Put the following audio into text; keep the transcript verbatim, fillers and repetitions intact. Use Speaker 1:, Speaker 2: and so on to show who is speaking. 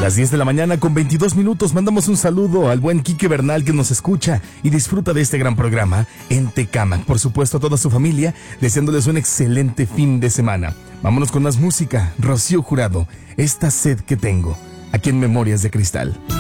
Speaker 1: Las diez de la mañana con veintidós minutos mandamos un saludo al buen Quique Bernal que nos escucha y disfruta de este gran programa en Tecámac. Por supuesto a toda su familia, deseándoles un excelente fin de semana. Vámonos con más música. Rocío Jurado, Esta sed que tengo, aquí en Memorias de Cristal.